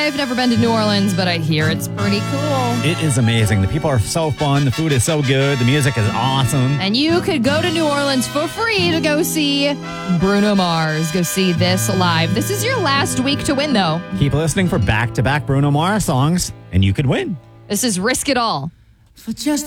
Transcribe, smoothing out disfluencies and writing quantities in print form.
I've never been to New Orleans, but I hear it's pretty cool. It is amazing. The people are so fun. The food is so good. The music is awesome. And you could go to New Orleans for free to go see Bruno Mars. Go see this live. This is your last week to win, though. Keep listening for back-to-back Bruno Mars songs, and you could win. This is Risk It All. For just